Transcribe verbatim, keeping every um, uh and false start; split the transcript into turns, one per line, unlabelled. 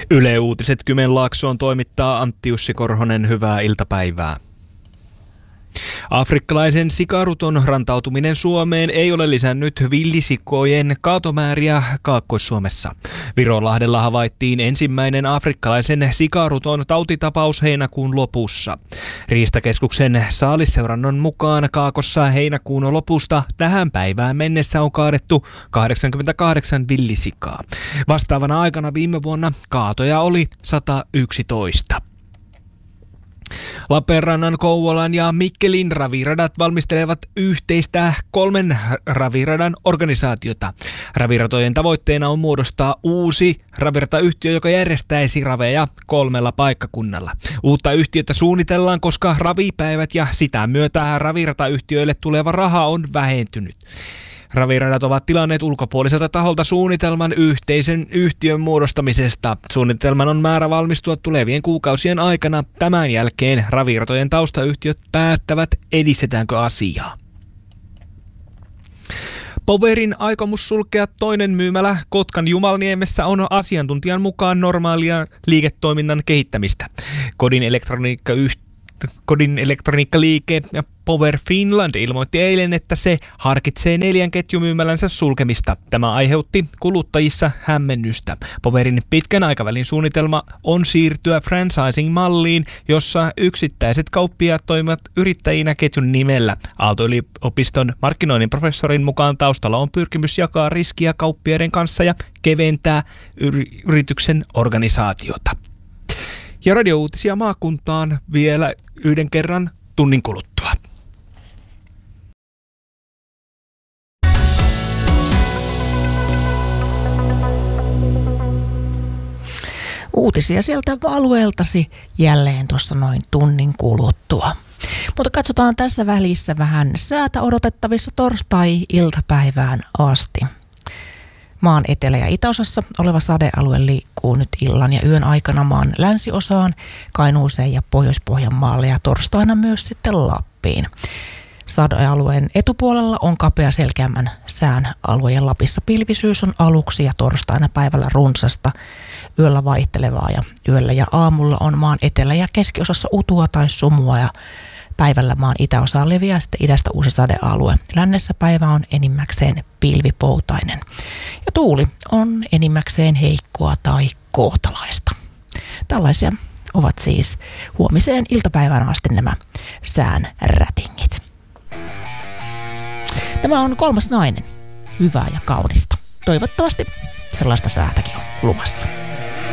Yle Uutiset Kymenlaaksoon toimittaa Antti Jussi Korhonen, hyvää iltapäivää. Afrikkalaisen sikaruton rantautuminen Suomeen ei ole lisännyt villisikojen kaatomääriä Kaakkois-Suomessa. Virolahdella havaittiin ensimmäinen afrikkalaisen sikaruton tautitapaus heinäkuun lopussa. Riistakeskuksen saalisseurannon mukaan Kaakossa heinäkuun lopusta tähän päivään mennessä on kaadettu kahdeksankymmentäkahdeksan villisikaa. Vastaavana aikana viime vuonna kaatoja oli sata yksitoista. Lappeenrannan, Kouvolan ja Mikkelin raviradat valmistelevat yhteistä kolmen raviradan organisaatiota. Raviratojen tavoitteena on muodostaa uusi raviratayhtiö, joka järjestäisi raveja kolmella paikkakunnalla. Uutta yhtiötä suunnitellaan, koska ravipäivät ja sitä myötä raviratayhtiöille tuleva raha on vähentynyt. Raviradat ovat tilanneet ulkopuoliselta taholta suunnitelman yhteisen yhtiön muodostamisesta. Suunnitelman on määrä valmistua tulevien kuukausien aikana. Tämän jälkeen raviratojen taustayhtiöt päättävät, edistetäänkö asiaa. Powerin aikomus sulkea toinen myymälä Kotkan Jumalniemessä on asiantuntijan mukaan normaalia liiketoiminnan kehittämistä. Kodin elektroniikkayhtiö Kodin elektroniikkaliike Power Finland ilmoitti eilen, että se harkitsee neljän ketjumyymälänsä sulkemista. Tämä aiheutti kuluttajissa hämmennystä. Powerin pitkän aikavälin suunnitelma on siirtyä franchising-malliin, jossa yksittäiset kauppiaat toimivat yrittäjinä ketjun nimellä. Aalto-yliopiston markkinoinnin professorin mukaan taustalla on pyrkimys jakaa riskiä kauppiaiden kanssa ja keventää yrityksen organisaatiota. Ja radiouutisia maakuntaan vielä yhden kerran tunnin kuluttua.
Uutisia sieltä alueeltasi jälleen tuossa noin tunnin kuluttua. Mutta katsotaan tässä välissä vähän säätä odotettavissa torstai-iltapäivään asti. Maan etelä- ja itäosassa oleva sadealue liikkuu nyt illan ja yön aikana maan länsiosaan, Kainuuseen ja Pohjois-Pohjanmaalle ja torstaina myös sitten Lappiin. Sadealueen etupuolella on kapea selkeämmän sään alue ja Lapissa pilvisyys on aluksi ja torstaina päivällä runsasta, yöllä vaihtelevaa ja yöllä ja aamulla on maan etelä- ja keskiosassa utua tai sumua ja päivällä maan itäosaan leviää sitten idästä uusi sadealue. Lännessä päivä on enimmäkseen pilvipoutainen. Ja tuuli on enimmäkseen heikkoa tai kohtalaista. Tällaisia ovat siis huomiseen iltapäivään asti nämä sään rätingit. Tämä on Kolmas nainen. Hyvää ja kaunista. Toivottavasti sellaista säätäkin on luvassa.